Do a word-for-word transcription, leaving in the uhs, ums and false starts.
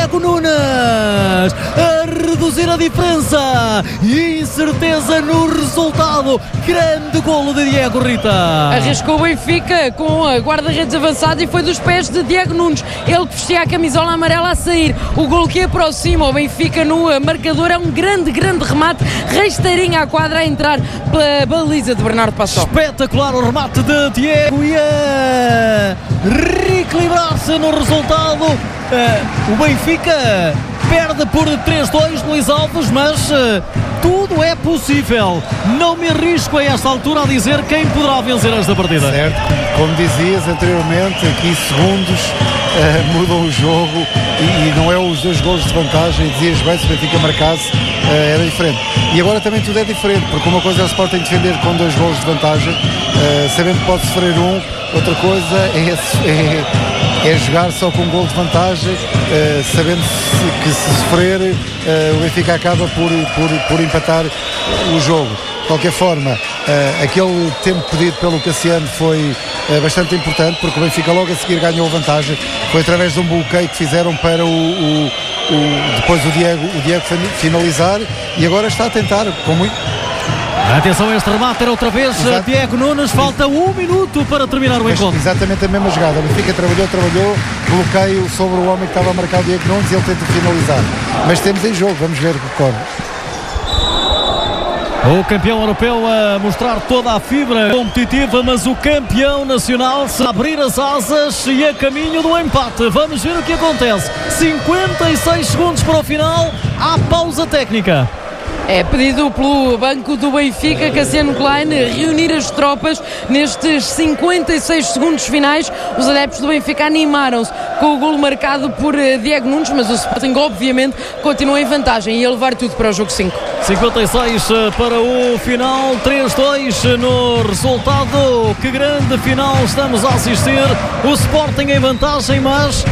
Diego Nunes a reduzir a diferença e incerteza no resultado. Grande golo de Diego, Rita. Arriscou o Benfica com a guarda-redes avançada e foi dos pés de Diego Nunes, ele que vestia a camisola amarela a sair. O golo que aproxima o Benfica no marcador é um grande, grande remate, rasteirinha à quadra a entrar pela baliza de Bernardo Passó. Espetacular o remate de Diego e a reequilibrar-se no resultado. Uh, o Benfica perde por três dois, Luís Alves, mas uh, tudo é possível. Não me arrisco a esta altura a dizer quem poderá vencer esta partida. Certo, como dizias anteriormente, aqui segundos uh, mudam o jogo e, e não é os dois golos de vantagem. Dizias bem, se o Benfica marcasse uh, era diferente. E agora também tudo é diferente, porque uma coisa é o Sporting defender com dois golos de vantagem, uh, sabendo que pode sofrer um. Outra coisa é, é, é jogar só com um gol de vantagem, uh, sabendo se, que se sofrer uh, o Benfica acaba por, por, por empatar o jogo. De qualquer forma, uh, aquele tempo pedido pelo Cassiano foi uh, bastante importante, porque o Benfica logo a seguir ganhou vantagem. Foi através de um bloqueio que fizeram para o, o, o depois o Diego, o Diego finalizar, e agora está a tentar com muito. Atenção a este remate, era outra vez Exato. Diego Nunes, falta um minuto para terminar o encontro. Exatamente a mesma jogada, o Benfica trabalhou, trabalhou, bloqueio sobre o homem que estava a marcar o Diego Nunes e ele tenta finalizar. Mas temos em jogo, vamos ver o que corre. O campeão europeu a mostrar toda a fibra competitiva, mas o campeão nacional se abrir as asas e a caminho do empate. Vamos ver o que acontece. cinquenta e seis segundos para o final, há pausa técnica. É pedido pelo banco do Benfica, Cassiano Klein, reunir as tropas nestes cinquenta e seis segundos finais. Os adeptos do Benfica animaram-se com o golo marcado por Diego Nunes, mas o Sporting obviamente continua em vantagem e a levar tudo para o jogo cinco. cinquenta e seis para o final, três dois no resultado. Que grande final estamos a assistir. O Sporting em vantagem, mas